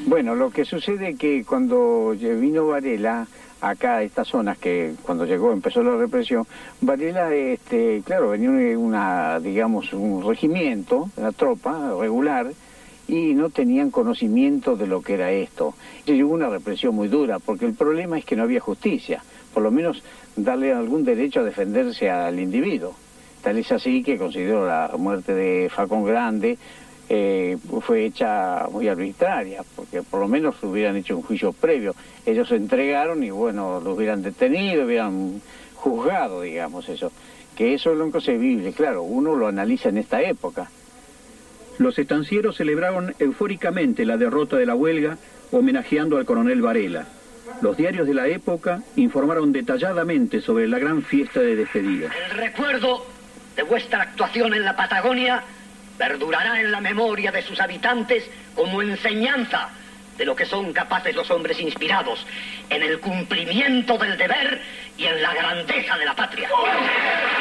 Bueno, lo que sucede es que cuando vino Varela acá a estas zonas, que cuando llegó empezó la represión, Varela, claro, venía digamos, un regimiento, una tropa regular, y no tenían conocimiento de lo que era esto. Y hubo una represión muy dura, porque el problema es que no había justicia, por lo menos darle algún derecho a defenderse al individuo. Tal es así que considero la muerte de Facón Grande fue hecha muy arbitraria, porque por lo menos hubieran hecho un juicio previo. Ellos se entregaron y bueno, lo hubieran detenido, hubieran juzgado, digamos eso. Que eso es lo inconcebible, claro, uno lo analiza en esta época. Los estancieros celebraron eufóricamente la derrota de la huelga, homenajeando al coronel Varela. Los diarios de la época informaron detalladamente sobre la gran fiesta de despedida. El recuerdo de vuestra actuación en la Patagonia perdurará en la memoria de sus habitantes como enseñanza de lo que son capaces los hombres inspirados en el cumplimiento del deber y en la grandeza de la patria.